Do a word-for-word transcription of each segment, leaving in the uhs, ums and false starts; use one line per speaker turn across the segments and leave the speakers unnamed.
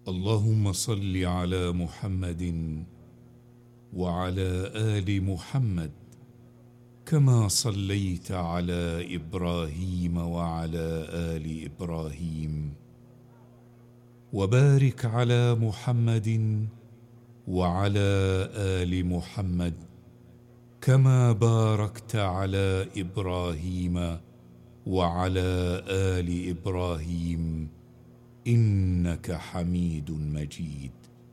اللهم صل على محمد وعلى آل محمد كما صليت على إبراهيم وعلى آل إبراهيم، وبارك على محمد وعلى آل محمد كما باركت على إبراهيم وعلى آل إبراهيم إنك حميد مجيد.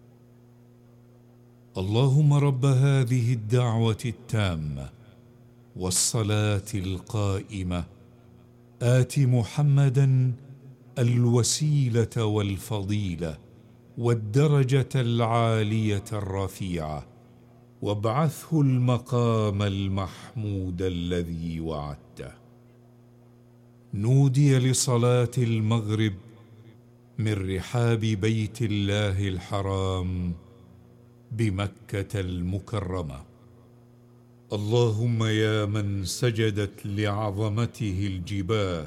اللهم رب هذه الدعوة التامة والصلاة القائمة آت محمدا الوسيلة والفضيلة والدرجة العالية الرفيعة، وابعثه المقام المحمود الذي وعدته. نودي لصلاة المغرب من رحاب بيت الله الحرام بمكة المكرمة. اللهم يا من سجدت لعظمته الجباه،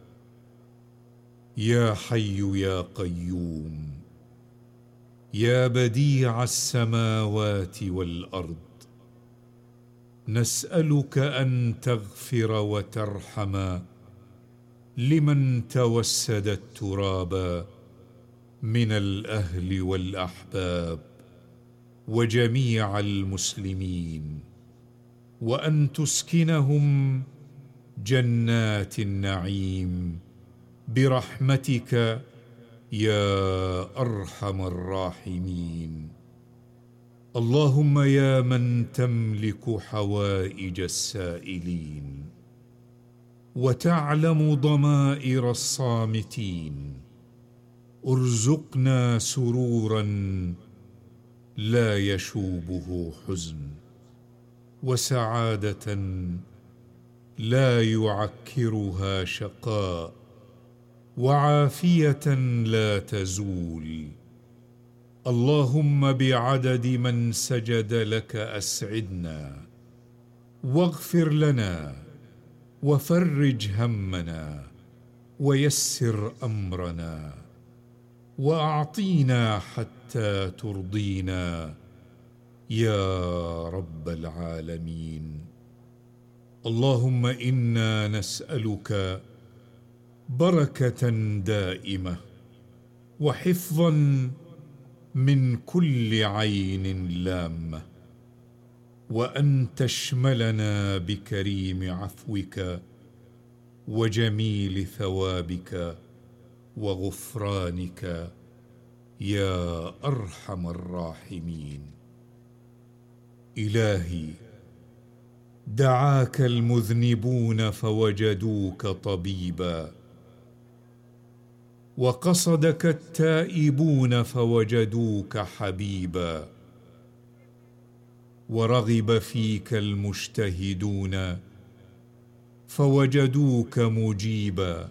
يا حي يا قيوم، يا بديع السماوات والأرض، نسألك أن تغفر وترحم لمن توسد التراب من الأهل والأحباب وجميع المسلمين، وأن تسكنهم جنات النعيم برحمتك يا أرحم الراحمين. اللهم يا من تملك حوائج السائلين وتعلم ضمائر الصامتين، ارزقنا سرورا لا يشوبه حزن، وسعادة لا يعكرها شقاء، وعافية لا تزول. اللهم بعدد من سجد لك أسعدنا، واغفر لنا، وفرج همنا، ويسر أمرنا، وأعطينا حتى ترضينا يا رب العالمين. اللهم إنا نسألك بركة دائمة وحفظا من كل عين لامة، وأن تشملنا بكريم عفوك وجميل ثوابك وغفرانك يا أرحم الراحمين. إلهي، دعاك المذنبون فوجدوك طبيبا، وقصدك التائبون فوجدوك حبيبا، ورغب فيك المجتهدون فوجدوك مجيبا،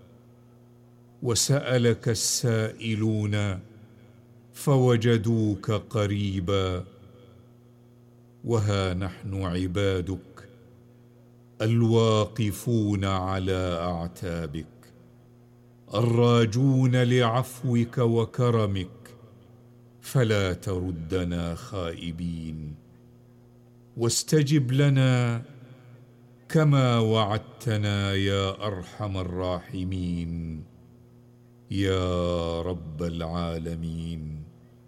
وسألك السائلون فوجدوك قريبا. وها نحن عبادك الواقفون على أعتابك، الراجون لعفوك وكرمك، فلا تردنا خائبين، واستجب لنا كما وعدتنا يا أرحم الراحمين يا رب العالمين.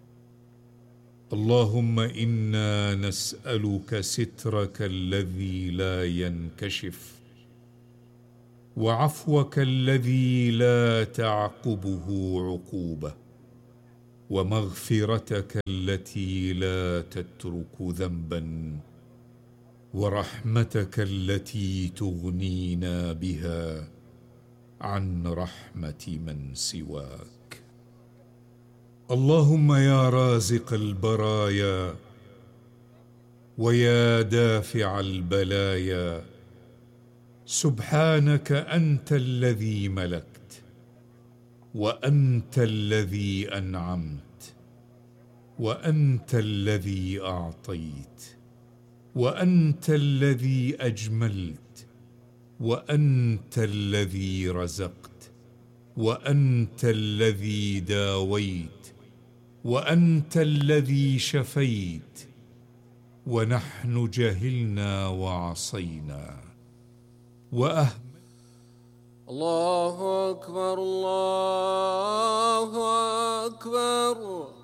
اللهم إنا نسألك سترك الذي لا ينكشف، وعفوك الذي لا تعقبه عقوبة، ومغفرتك التي لا تترك ذنبا، ورحمتك التي تغنينا بها عن رحمة من سواك. اللهم يا رازق البرايا ويا دافع البلايا، سبحانك أنت الذي ملكت، وأنت الذي أنعمت، وأنت الذي أعطيت، وأنت الذي أجملت، وأنت الذي رزقت، وأنت الذي داويت، وأنت الذي شفيت ونحن جهلنا وعصينا وأهملنا.
الله أكبر الله أكبر.